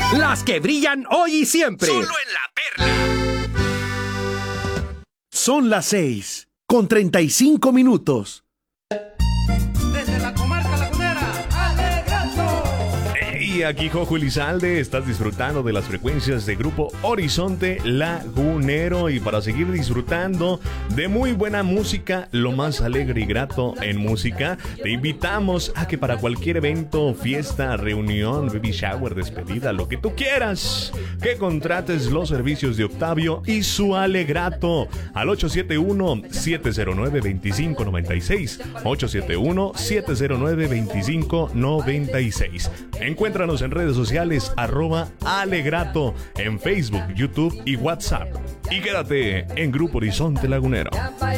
Las que brillan hoy y siempre. Solo en La Perla. Son las 6:35. Desde la comarca lagunera, Alegrato. Y aquí Jojo Elizalde, estás disfrutando de las frecuencias de Grupo Horizonte Lagunero. Y para seguir disfrutando de muy buena música, lo más alegre y grato en música, te invitamos a que para cualquier evento, fiesta, reunión, baby shower, despedida, lo que tú quieras, que contrates los servicios de Octavio y su Alegrato al 871-709-2596. 871-709-2596. Encuéntranos en redes sociales @Alegrato, en Facebook, YouTube y WhatsApp. Y quédate en Grupo Horizonte Lagunero.